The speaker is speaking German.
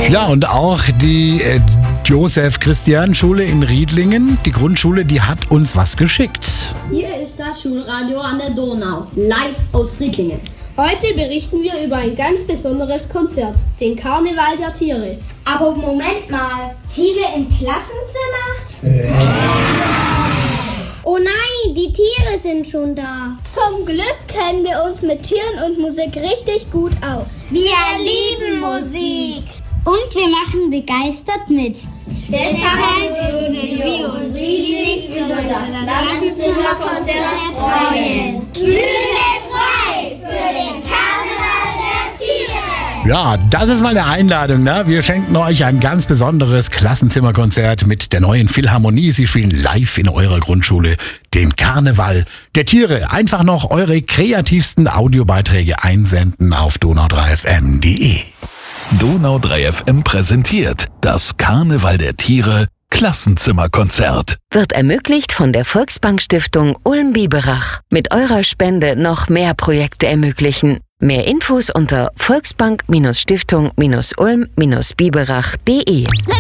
Ja, und auch die Josef-Christian-Schule in Riedlingen, die Grundschule, die hat uns was geschickt. Hier ist das Schulradio an der Donau, live aus Riedlingen. Heute berichten wir über ein ganz besonderes Konzert, den Karneval der Tiere. Aber Moment mal, Tiere im Klassenzimmer? Oh nein, die Tiere sind schon da. Zum Glück kennen wir uns mit Tieren und Musik richtig gut aus. Wir lieben Musik. Und wir machen begeistert mit. Deshalb würden wir uns riesig über das Klassenzimmerkonzert freuen. Bühne frei für den Karneval der Tiere. Ja, das ist mal eine Einladung, ne? Wir schenken euch ein ganz besonderes Klassenzimmerkonzert mit der neuen Philharmonie. Sie spielen live in eurer Grundschule den Karneval der Tiere. Einfach noch eure kreativsten Audiobeiträge einsenden auf donau3fm.de. Donau 3 FM präsentiert das Karneval der Tiere Klassenzimmerkonzert. Wird ermöglicht von der Volksbank-Stiftung Ulm-Biberach. Mit eurer Spende noch mehr Projekte ermöglichen. Mehr Infos unter volksbank-stiftung-ulm-biberach.de.